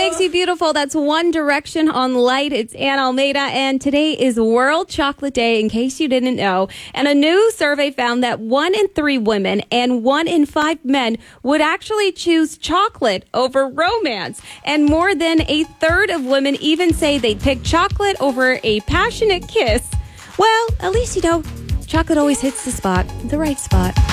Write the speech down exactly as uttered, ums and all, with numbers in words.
Makes You Beautiful. That's One Direction on Light. It's Ann Almeida, and today is World Chocolate Day, in case you didn't know. And a new survey found that one in three women and one in five men would actually choose chocolate over romance. And more than a third of women even say they'd pick chocolate over a passionate kiss. Well, at least, you know, chocolate always hits the spot, the right spot.